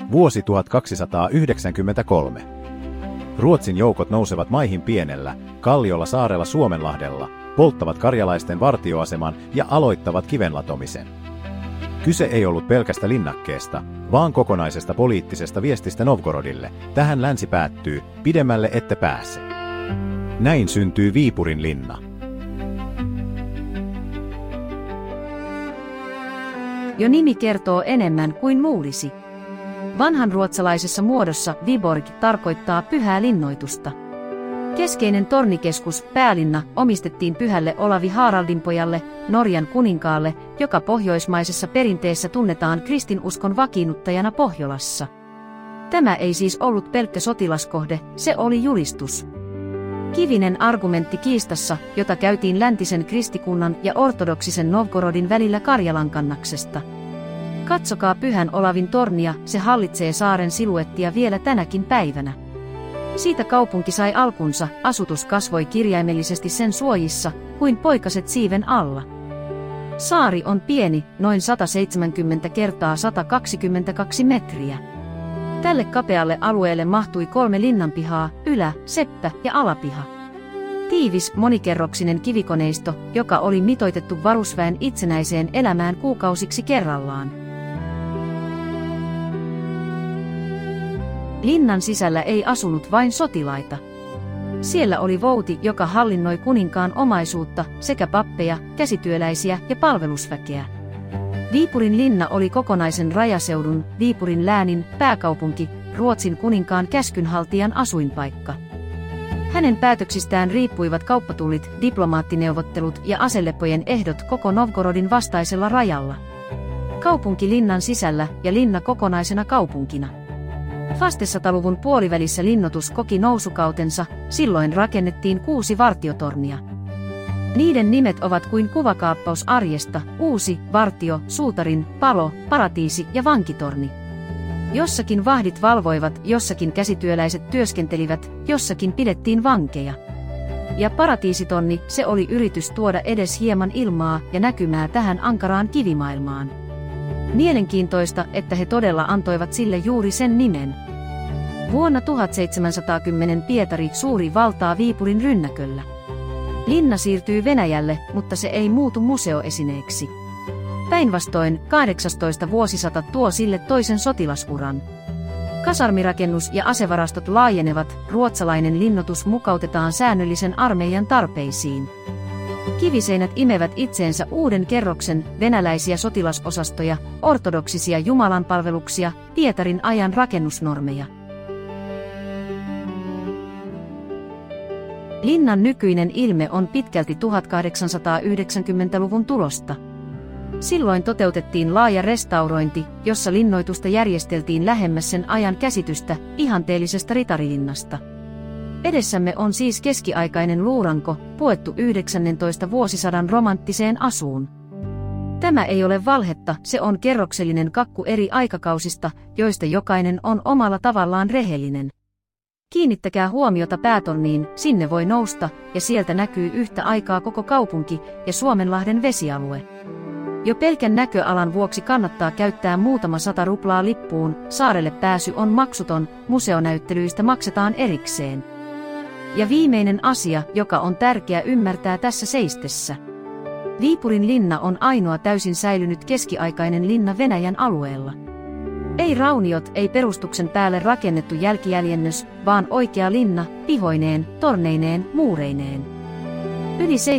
Vuosi 1293. Ruotsin joukot nousevat maihin pienellä, kalliolla saarella Suomenlahdella, polttavat karjalaisten vartioaseman ja aloittavat kivenlatomisen. Kyse ei ollut pelkästä linnakkeesta, vaan kokonaisesta poliittisesta viestistä Novgorodille. Tähän länsi päättyy, pidemmälle ette pääse. Näin syntyy Viipurin linna. Jo nimi kertoo enemmän kuin luulisi. Vanhanruotsalaisessa muodossa Viborg tarkoittaa pyhää linnoitusta. Keskeinen tornikeskus, päälinna, omistettiin pyhälle Olavi Haraldinpojalle, Norjan kuninkaalle, joka pohjoismaisessa perinteessä tunnetaan kristinuskon vakiinnuttajana Pohjolassa. Tämä ei siis ollut pelkkä sotilaskohde, se oli julistus. Kivinen argumentti kiistassa, jota käytiin läntisen kristikunnan ja ortodoksisen Novgorodin välillä Karjalankannaksesta. Katsokaa Pyhän Olavin tornia, se hallitsee saaren siluettia vielä tänäkin päivänä. Siitä kaupunki sai alkunsa, asutus kasvoi kirjaimellisesti sen suojissa, kuin poikaset siiven alla. Saari on pieni, noin 170 × 122 metriä. Tälle kapealle alueelle mahtui 3 linnanpihaa, ylä-, seppä- ja alapiha. Tiivis, monikerroksinen kivikoneisto, joka oli mitoitettu varusväen itsenäiseen elämään kuukausiksi kerrallaan. Linnan sisällä ei asunut vain sotilaita. Siellä oli vouti, joka hallinnoi kuninkaan omaisuutta, sekä pappeja, käsityöläisiä ja palvelusväkeä. Viipurin linna oli kokonaisen rajaseudun, Viipurin läänin, pääkaupunki, Ruotsin kuninkaan käskynhaltijan asuinpaikka. Hänen päätöksistään riippuivat kauppatullit, diplomaattineuvottelut ja aseleppojen ehdot koko Novgorodin vastaisella rajalla. Kaupunki linnan sisällä ja linna kokonaisena kaupunkina. Vasta-100-luvun puolivälissä linnoitus koki nousukautensa, silloin rakennettiin 6 vartiotornia. Niiden nimet ovat kuin kuvakaappaus arjesta: Uusi, Vartio, Suutarin, Palo, Paratiisi ja Vankitorni. Jossakin vahdit valvoivat, jossakin käsityöläiset työskentelivät, jossakin pidettiin vankeja. Ja Paratiisitonni, se oli yritys tuoda edes hieman ilmaa ja näkymää tähän ankaraan kivimaailmaan. Mielenkiintoista, että he todella antoivat sille juuri sen nimen. Vuonna 1710 Pietari suuri valtaa Viipurin rynnäköllä. Linna siirtyy Venäjälle, mutta se ei muutu museoesineeksi. Päinvastoin, 18. vuosisata tuo sille toisen sotilasuran. Kasarmirakennus ja asevarastot laajenevat, ruotsalainen linnoitus mukautetaan säännöllisen armeijan tarpeisiin. Kiviseinät imevät itseensä uuden kerroksen, venäläisiä sotilasosastoja, ortodoksisia jumalanpalveluksia, Pietarin ajan rakennusnormeja. Linnan nykyinen ilme on pitkälti 1890-luvun tulosta. Silloin toteutettiin laaja restaurointi, jossa linnoitusta järjesteltiin lähemmäs sen ajan käsitystä ihanteellisesta ritarilinnasta. Edessämme on siis keskiaikainen luuranko, puettu 19. vuosisadan romanttiseen asuun. Tämä ei ole valhetta, se on kerroksellinen kakku eri aikakausista, joista jokainen on omalla tavallaan rehellinen. Kiinnittäkää huomiota päätorniin, sinne voi nousta, ja sieltä näkyy yhtä aikaa koko kaupunki ja Suomenlahden vesialue. Jo pelkän näköalan vuoksi kannattaa käyttää muutama 100 ruplaa lippuun, saarelle pääsy on maksuton, museonäyttelyistä maksetaan erikseen. Ja viimeinen asia, joka on tärkeä ymmärtää tässä seistessä. Viipurin linna on ainoa täysin säilynyt keskiaikainen linna Venäjän alueella. Ei rauniot, ei perustuksen päälle rakennettu jälkijäljennös, vaan oikea linna, pihoineen, torneineen, muureineen. Yli